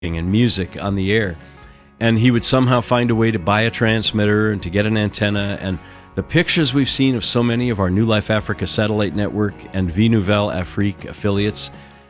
and music on the air. And he would somehow find a way to buy a transmitter and to get an antenna. And the pictures we've seen of so many of our New Life Africa Satellite Network and Vie Nouvelle Afrique affiliates,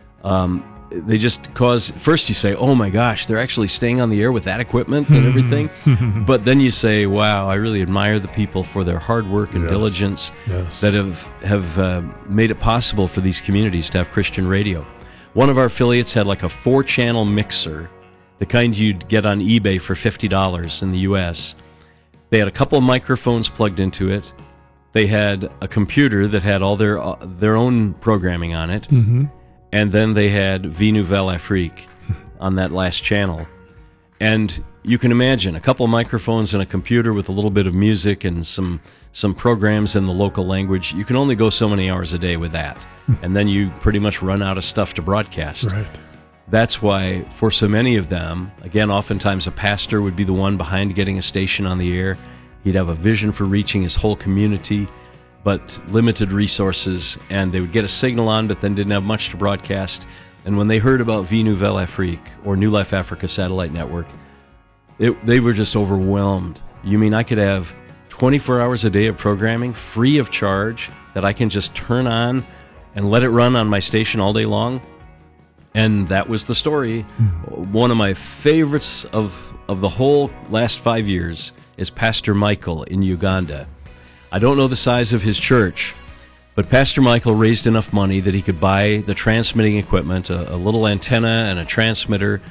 they just cause, first you say, oh my gosh, they're actually staying on the air with that equipment and everything. But then you say, wow, I really admire the people for their hard work and diligence that have made it possible for these communities to have Christian radio. One of our affiliates had like a 4-channel mixer, the kind you'd get on eBay for $50 in the U.S. They had a couple of microphones plugged into it. They had a computer that had all their own programming on it. And then they had Vie Nouvelle Afrique on that last channel. And you can imagine a couple of microphones and a computer with a little bit of music and some programs in the local language. You can only go so many hours a day with that. And then you pretty much run out of stuff to broadcast. Right. That's why for so many of them, again, oftentimes a pastor would be the one behind getting a station on the air. He'd have a vision for reaching his whole community, but limited resources, and they would get a signal on, but then didn't have much to broadcast. And when they heard about Vie Nouvelle Afrique or New Life Africa Satellite Network, they were just overwhelmed. You mean I could have 24 hours a day of programming free of charge that I can just turn on and let it run on my station all day long? And that was the story. One of my favorites of the whole last 5 years is Pastor Michael in Uganda. I don't know the size of his church, but Pastor Michael raised enough money that he could buy the transmitting equipment, a little antenna and a transmitter.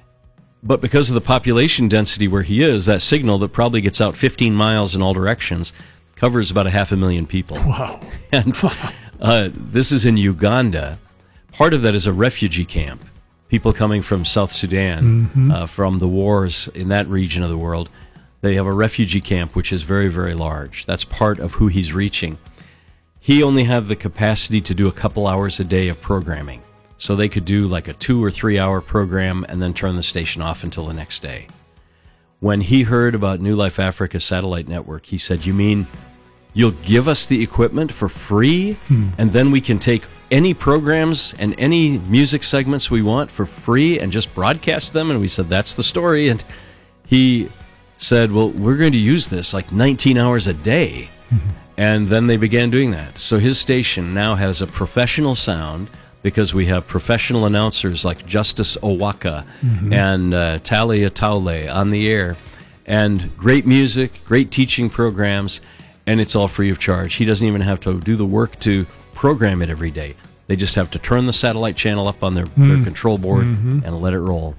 But because of the population density where he is, that signal that probably gets out 15 miles in all directions covers about 500,000 people. Wow. And this is in Uganda. Part of that is a refugee camp. People coming from South Sudan, from the wars in that region of the world. They have a refugee camp, which is very, very large. That's part of who he's reaching. He only had the capacity to do a couple hours a day of programming. So they could do like a 2 or 3 hour program and then turn the station off until the next day. When he heard about New Life Africa Satellite Network, he said, you mean you'll give us the equipment for free, and then we can take any programs and any music segments we want for free and just broadcast them? And we said, that's the story. And he said, well, we're going to use this like 19 hours a day. And then they began doing that. So his station now has a professional sound because we have professional announcers like Justice Owaka and Talia Taule on the air, and great music, great teaching programs, and it's all free of charge. He doesn't even have to do the work to program it every day. They just have to turn the satellite channel up on their control board and let it roll.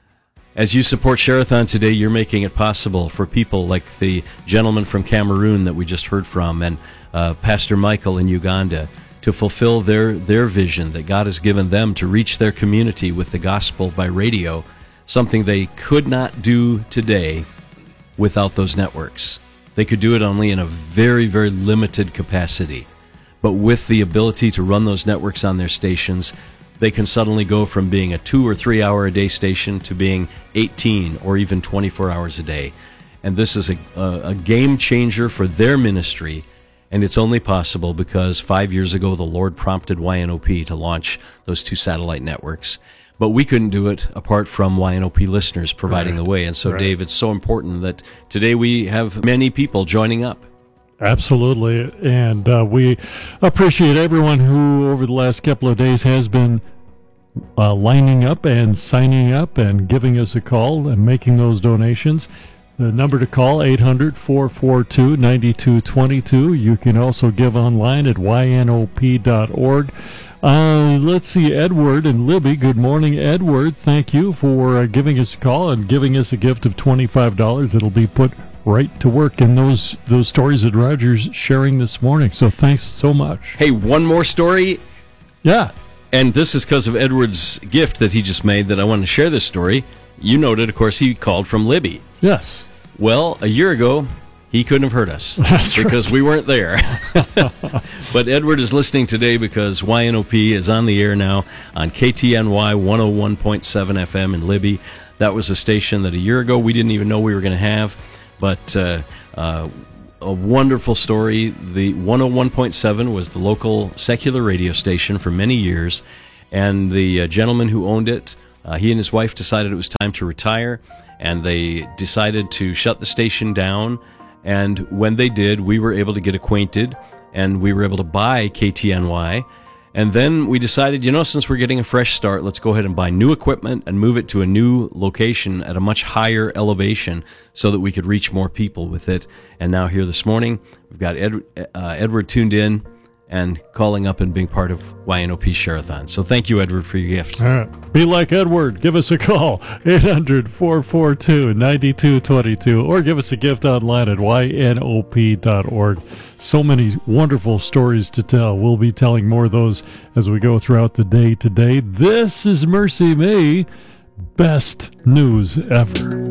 As you support Share-a-thon today, you're making it possible for people like the gentleman from Cameroon that we just heard from, and Pastor Michael in Uganda, to fulfill their vision that God has given them to reach their community with the gospel by radio, something they could not do today without those networks. They could do it only in a very, very limited capacity. But with the ability to run those networks on their stations, they can suddenly go from being a 2 or 3 hour a day station to being 18 or even 24 hours a day. And this is a game changer for their ministry, and it's only possible because 5 years ago the Lord prompted YNOP to launch those 2 satellite networks. But we couldn't do it apart from YNOP listeners providing the way. And so, Dave, it's so important that today we have many people joining up. Absolutely, and we appreciate everyone who over the last couple of days has been lining up and signing up and giving us a call and making those donations. The number to call, 800-442-9222. You can also give online at ynop.org. Let's see, Edward and Libby. Good morning, Edward. Thank you for giving us a call and giving us a gift of $25 that'll be put right to work in those stories that Roger's sharing this morning. So thanks so much. Hey, one more story. Yeah. And this is because of Edward's gift that he just made that I want to share this story. You noted, of course, he called from Libby. Yes. Well, a year ago, he couldn't have heard us because we weren't there. But Edward is listening today because YNOP is on the air now on KTNY 101.7 FM in Libby. That was a station that a year ago we didn't even know we were going to have. But a wonderful story. The 101.7 was the local secular radio station for many years, and the gentleman who owned it He and his wife decided it was time to retire, and they decided to shut the station down. And when they did, we were able to get acquainted, and we were able to buy KTNY. And then we decided, since we're getting a fresh start, let's go ahead and buy new equipment and move it to a new location at a much higher elevation so that we could reach more people with it. And now here this morning, we've got Edward tuned in and calling up and being part of YNOP Share-a-thon. So thank you, Edward, for your gift. All right. Be like Edward. Give us a call, 800-442-9222, or give us a gift online at ynop.org. So many wonderful stories to tell. We'll be telling more of those as we go throughout the day today. This is Mercy Me. Best news ever.